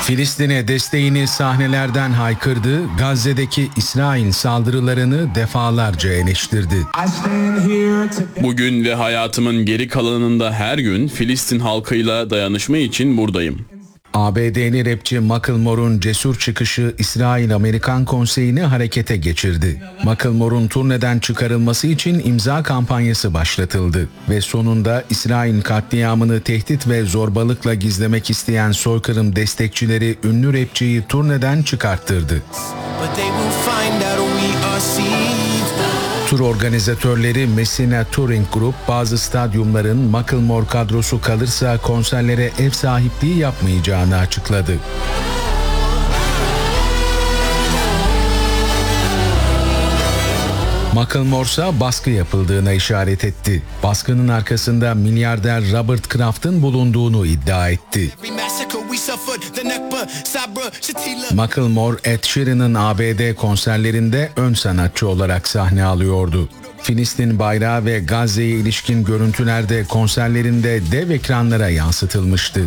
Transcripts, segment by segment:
Filistin'e desteğini sahnelerden haykırdı, Gazze'deki İsrail saldırılarını defalarca eleştirdi. Bugün ve hayatımın geri kalanında her gün Filistin halkıyla dayanışma için buradayım. ABD'li rapçi Macklemore'un cesur çıkışı İsrail-Amerikan konseyini harekete geçirdi. Macklemore'un turneden çıkarılması için imza kampanyası başlatıldı ve sonunda İsrail katliamını tehdit ve zorbalıkla gizlemek isteyen soykırım destekçileri ünlü rapçiyi turneden çıkarttırdı. Tur organizatörleri Messina Touring Group bazı stadyumların Macklemore kadrosu kalırsa konserlere ev sahipliği yapmayacağını açıkladı. Macklemore ise baskı yapıldığına işaret etti. Baskının arkasında milyarder Robert Kraft'ın bulunduğunu iddia etti. Macklemore, Ed Sheeran'ın ABD konserlerinde ön sanatçı olarak sahne alıyordu. Filistin bayrağı ve Gazze'ye ilişkin görüntüler de konserlerinde dev ekranlara yansıtılmıştı.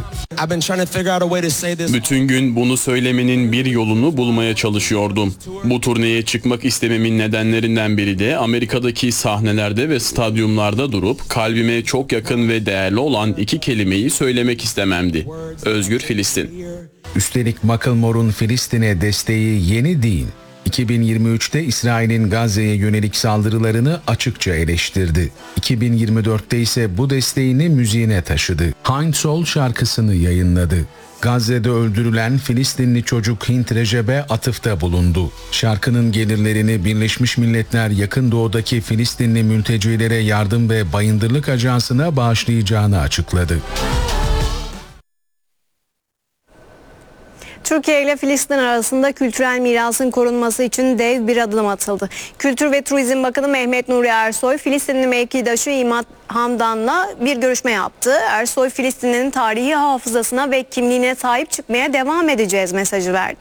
Bütün gün bunu söylemenin bir yolunu bulmaya çalışıyordum. Bu turneye çıkmak istememin nedenlerinden biri de Amerika'daki sahnelerde ve stadyumlarda durup kalbime çok yakın ve değerli olan iki kelimeyi söylemek istememdi. Özgür Filistin. Üstelik Macklemore'un Filistin'e desteği yeni değil. 2023'te İsrail'in Gazze'ye yönelik saldırılarını açıkça eleştirdi. 2024'te ise bu desteğini müziğine taşıdı. Hind Soul şarkısını yayınladı. Gazze'de öldürülen Filistinli çocuk Hint Recep'e atıfta bulundu. Şarkının gelirlerini Birleşmiş Milletler Yakın Doğu'daki Filistinli mültecilere yardım ve bayındırlık ajansına bağışlayacağını açıkladı. Türkiye ile Filistin arasında kültürel mirasın korunması için dev bir adım atıldı. Kültür ve Turizm Bakanı Mehmet Nuri Ersoy, Filistinli mevkidaşı İmad Hamdan'la bir görüşme yaptı. Ersoy, Filistin'in tarihi hafızasına ve kimliğine sahip çıkmaya devam edeceğiz mesajı verdi.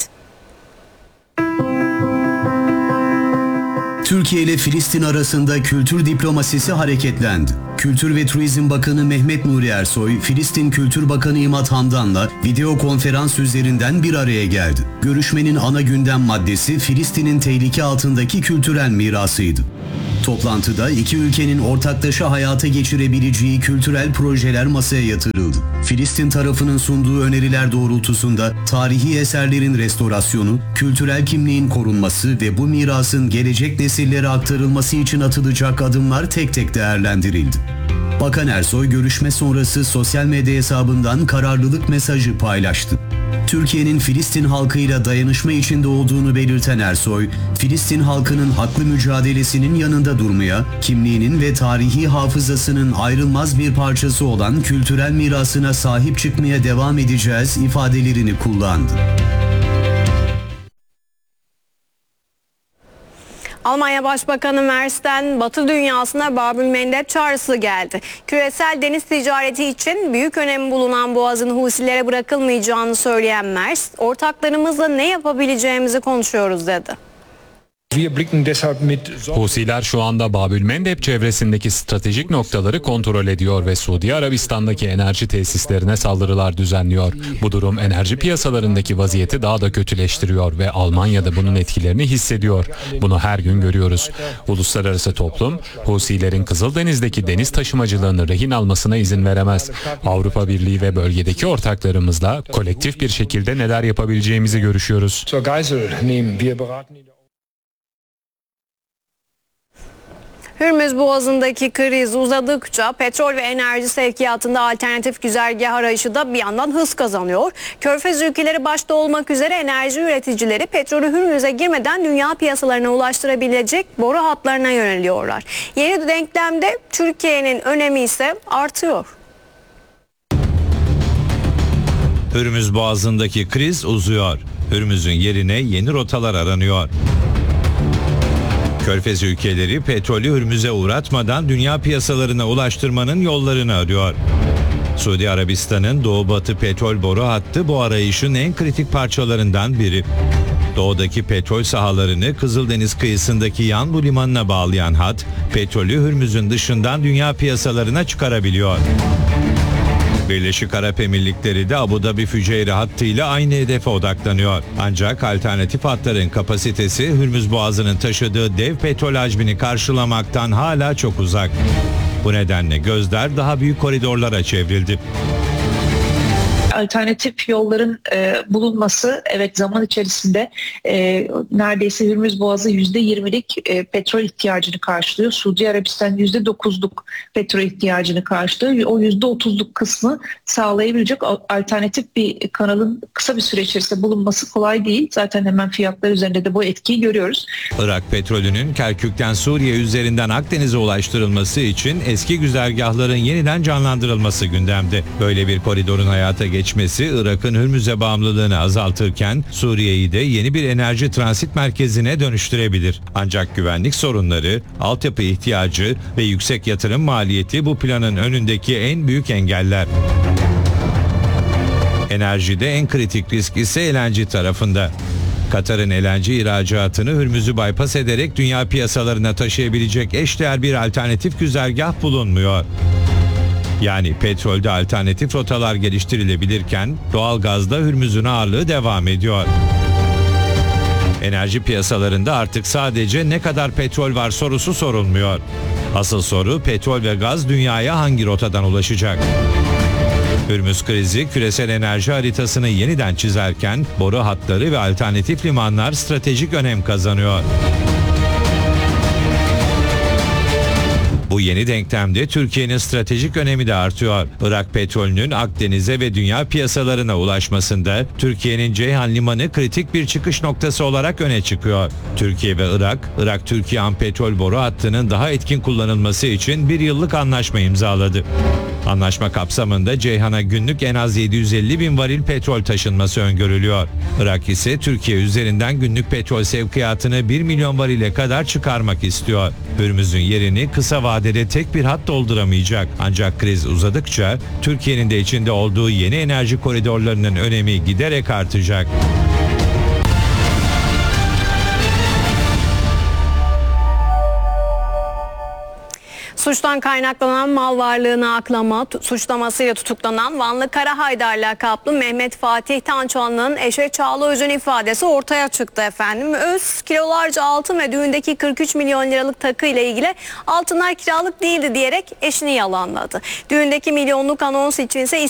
Türkiye ile Filistin arasında kültür diplomasisi hareketlendi. Kültür ve Turizm Bakanı Mehmet Nuri Ersoy, Filistin Kültür Bakanı İmad Hamdan'la video konferans üzerinden bir araya geldi. Görüşmenin ana gündem maddesi Filistin'in tehlike altındaki kültürel mirasıydı. Toplantıda iki ülkenin ortaklaşa hayata geçirebileceği kültürel projeler masaya yatırıldı. Filistin tarafının sunduğu öneriler doğrultusunda tarihi eserlerin restorasyonu, kültürel kimliğin korunması ve bu mirasın gelecek nesillere aktarılması için atılacak adımlar tek tek değerlendirildi. Bakan Ersoy görüşme sonrası sosyal medya hesabından kararlılık mesajı paylaştı. Türkiye'nin Filistin halkıyla dayanışma içinde olduğunu belirten Ersoy, Filistin halkının haklı mücadelesinin yanında durmaya, kimliğinin ve tarihi hafızasının ayrılmaz bir parçası olan kültürel mirasına sahip çıkmaya devam edeceğiz ifadelerini kullandı. Almanya Başbakanı Merz'ten Batı dünyasına Babülmendeb çağrısı geldi. Küresel deniz ticareti için büyük önemi bulunan Boğaz'ın Husilere bırakılmayacağını söyleyen Merz, ortaklarımızla ne yapabileceğimizi konuşuyoruz dedi. Husiler şu anda Babülmendeb çevresindeki stratejik noktaları kontrol ediyor ve Suudi Arabistan'daki enerji tesislerine saldırılar düzenliyor. Bu durum enerji piyasalarındaki vaziyeti daha da kötüleştiriyor ve Almanya'da bunun etkilerini hissediyor. Bunu her gün görüyoruz. Uluslararası toplum, Husilerin Kızıldeniz'deki deniz taşımacılığını rehin almasına izin veremez. Avrupa Birliği ve bölgedeki ortaklarımızla kolektif bir şekilde neler yapabileceğimizi görüşüyoruz. Hürmüz Boğazı'ndaki kriz uzadıkça petrol ve enerji sevkiyatında alternatif güzergah arayışı da bir yandan hız kazanıyor. Körfez ülkeleri başta olmak üzere enerji üreticileri petrolü Hürmüz'e girmeden dünya piyasalarına ulaştırabilecek boru hatlarına yöneliyorlar. Yeni denklemde Türkiye'nin önemi ise artıyor. Hürmüz Boğazı'ndaki kriz uzuyor. Hürmüz'ün yerine yeni rotalar aranıyor. Körfez ülkeleri petrolü Hürmüz'e uğratmadan dünya piyasalarına ulaştırmanın yollarını arıyor. Suudi Arabistan'ın doğu-batı petrol boru hattı bu arayışın en kritik parçalarından biri. Doğudaki petrol sahalarını Kızıldeniz kıyısındaki Yanbu limanına bağlayan hat, petrolü Hürmüz'ün dışından dünya piyasalarına çıkarabiliyor. Birleşik Arap Emirlikleri de Abu Dhabi Füceyre hattıyla aynı hedefe odaklanıyor. Ancak alternatif hatların kapasitesi Hürmüz Boğazı'nın taşıdığı dev petrol hacmini karşılamaktan hala çok uzak. Bu nedenle gözler daha büyük koridorlara çevrildi. Alternatif yolların bulunması evet zaman içerisinde neredeyse Hürmüz Boğazı %20'lik petrol ihtiyacını karşılıyor. Suudi Arabistan %9'luk petrol ihtiyacını karşılıyor. O %30'luk kısmı sağlayabilecek alternatif bir kanalın kısa bir süre içerisinde bulunması kolay değil. Zaten hemen fiyatlar üzerinde de bu etkiyi görüyoruz. Irak petrolünün Kerkük'ten Suriye üzerinden Akdeniz'e ulaştırılması için eski güzergahların yeniden canlandırılması gündemde. Böyle bir koridorun hayata geçmesi Irak'ın Hürmüz'e bağımlılığını azaltırken Suriye'yi de yeni bir enerji transit merkezine dönüştürebilir. Ancak güvenlik sorunları, altyapı ihtiyacı ve yüksek yatırım maliyeti bu planın önündeki en büyük engeller. Enerjide en kritik risk ise LNG tarafında. Katar'ın LNG ihracatını Hürmüz'ü bypass ederek dünya piyasalarına taşıyabilecek eşdeğer bir alternatif güzergah bulunmuyor. Yani petrolde alternatif rotalar geliştirilebilirken doğalgazda Hürmüz'ün ağırlığı devam ediyor. Enerji piyasalarında artık sadece ne kadar petrol var sorusu sorulmuyor. Asıl soru petrol ve gaz dünyaya hangi rotadan ulaşacak? Hürmüz krizi küresel enerji haritasını yeniden çizerken boru hatları ve alternatif limanlar stratejik önem kazanıyor. Bu yeni denklemde Türkiye'nin stratejik önemi de artıyor. Irak petrolünün Akdeniz'e ve dünya piyasalarına ulaşmasında Türkiye'nin Ceyhan Limanı kritik bir çıkış noktası olarak öne çıkıyor. Türkiye ve Irak-Türkiye petrol boru hattının daha etkin kullanılması için bir yıllık anlaşma imzaladı. Anlaşma kapsamında Ceyhan'a günlük en az 750 bin varil petrol taşınması öngörülüyor. Irak ise Türkiye üzerinden günlük petrol sevkiyatını 1 milyon varile kadar çıkarmak istiyor. Hürmüz'ün yerini kısa vadede tek bir hat dolduramayacak. Ancak kriz uzadıkça Türkiye'nin de içinde olduğu yeni enerji koridorlarının önemi giderek artacak. Suçtan kaynaklanan mal varlığını aklama suçlamasıyla tutuklanan Vanlı Karahaydar lakaplı Mehmet Fatih Tançoğan'ın eşi Çağla Öz'ün ifadesi ortaya çıktı efendim. Öz kilolarca altın ve düğündeki 43 milyon liralık takı ile ilgili altınlar kiralık değildi diyerek eşini yalanladı. Düğündeki milyonluk anons içinse